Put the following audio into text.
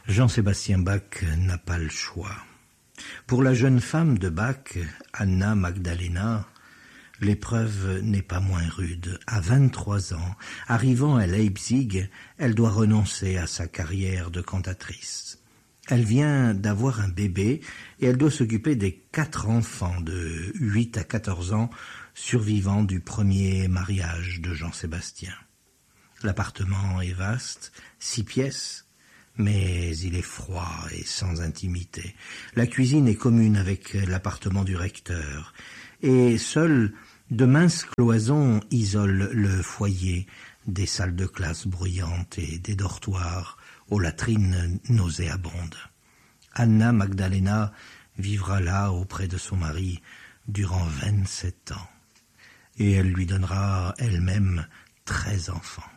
Jean-Sébastien Bach n'a pas le choix. Pour la jeune femme de Bach, Anna Magdalena, l'épreuve n'est pas moins rude. À 23 ans, arrivant à Leipzig, elle doit renoncer à sa carrière de cantatrice. Elle vient d'avoir un bébé et elle doit s'occuper des 4 enfants de 8 à 14 ans survivants du premier mariage de Jean-Sébastien. L'appartement est vaste, 6 pièces, mais il est froid et sans intimité. La cuisine est commune avec l'appartement du recteur et seules de minces cloisons isolent le foyer des salles de classe bruyantes et des dortoirs aux latrines nauséabondes. Anna Magdalena vivra là auprès de son mari durant 27 ans et elle lui donnera elle-même 13 enfants.